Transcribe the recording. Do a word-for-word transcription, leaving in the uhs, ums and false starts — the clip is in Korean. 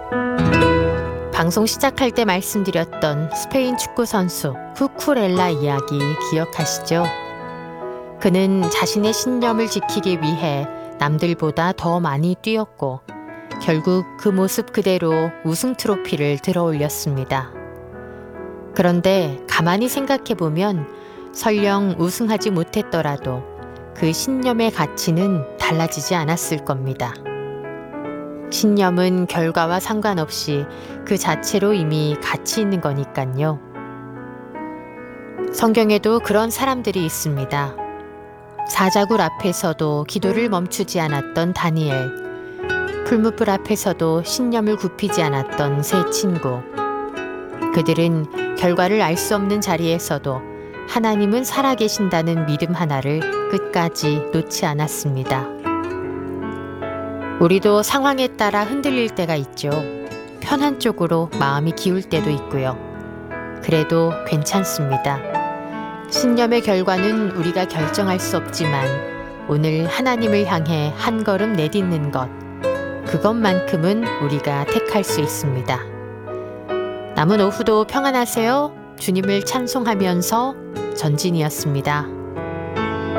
방송 시작할 때 말씀드렸던 스페인 축구 선수 쿠쿠렐라 이야기 기억하시죠? 그는 자신의 신념을 지키기 위해 남들보다 더 많이 뛰었고 결국 그 모습 그대로 우승 트로피를 들어올렸습니다. 그런데 가만히 생각해보면 설령 우승하지 못했더라도 그 신념의 가치는 달라지지 않았을 겁니다. 신념은 결과와 상관없이 그 자체로 이미 가치 있는 거니깐요. 성경에도 그런 사람들이 있습니다. 사자굴 앞에서도 기도를 멈추지 않았던 다니엘, 풀무불 앞에서도 신념을 굽히지 않았던 세 친구. 그들은 결과를 알 수 없는 자리에서도 하나님은 살아계신다는 믿음 하나를 끝까지 놓지 않았습니다. 우리도 상황에 따라 흔들릴 때가 있죠. 편한 쪽으로 마음이 기울 때도 있고요. 그래도 괜찮습니다. 신념의 결과는 우리가 결정할 수 없지만 오늘 하나님을 향해 한 걸음 내딛는 것, 그것만큼은 우리가 택할 수 있습니다. 남은 오후도 평안하세요. 주님을 찬송하면서 전진이었습니다.